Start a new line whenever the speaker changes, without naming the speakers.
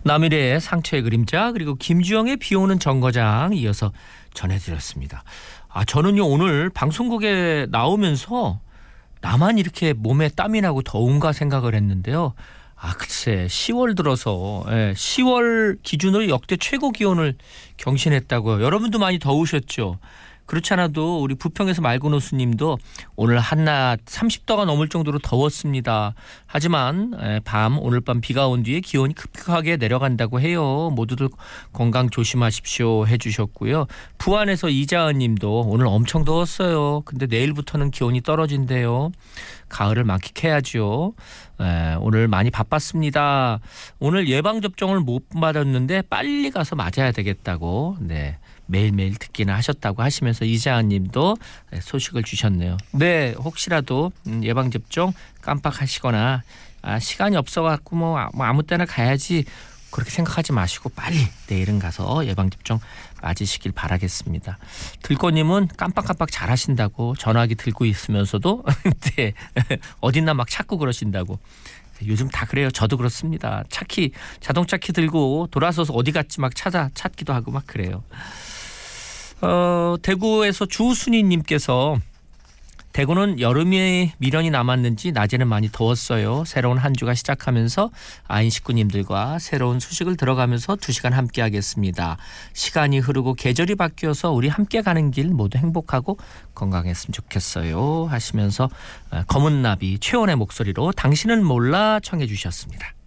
남일의 상처의 그림자 그리고 김주영의 비오는 정거장 이어서 전해드렸습니다. 저는요 오늘 방송국에 나오면서 나만 이렇게 몸에 땀이 나고 더운가 생각을 했는데요. 글쎄 10월 들어서 10월 기준으로 역대 최고 기온을 경신했다고요. 여러분도 많이 더우셨죠? 그렇지 않아도 우리 부평에서 말고노수 님도 오늘 한낮 30도가 넘을 정도로 더웠습니다. 하지만 오늘 밤 비가 온 뒤에 기온이 급격하게 내려간다고 해요. 모두들 건강 조심하십시오 해주셨고요. 부안에서 이자은 님도 오늘 엄청 더웠어요. 근데 내일부터는 기온이 떨어진대요. 가을을 만끽해야죠. 오늘 많이 바빴습니다. 오늘 예방접종을 못 받았는데 빨리 가서 맞아야 되겠다고 매일매일 듣기는 하셨다고 하시면서 이자은 님도 소식을 주셨네요. 네, 혹시라도 예방접종 깜빡하시거나 시간이 없어갖고 아무 때나 가야지 그렇게 생각하지 마시고 빨리 내일은 가서 예방접종 맞으시길 바라겠습니다. 들꽃님은 깜빡깜빡 잘하신다고 전화기 들고 있으면서도 어딨나 막 찾고 그러신다고. 요즘 다 그래요. 저도 그렇습니다. 자동차 키 들고 돌아서서 어디 갔지 막 찾기도 하고 막 그래요. 대구에서 주순이님께서 대구는 여름에 미련이 남았는지 낮에는 많이 더웠어요. 새로운 한 주가 시작하면서 아인 식구님들과 새로운 소식을 들어가면서 2시간 함께 하겠습니다. 시간이 흐르고 계절이 바뀌어서 우리 함께 가는 길 모두 행복하고 건강했으면 좋겠어요 하시면서 검은 나비 최원의 목소리로 당신은 몰라 청해 주셨습니다.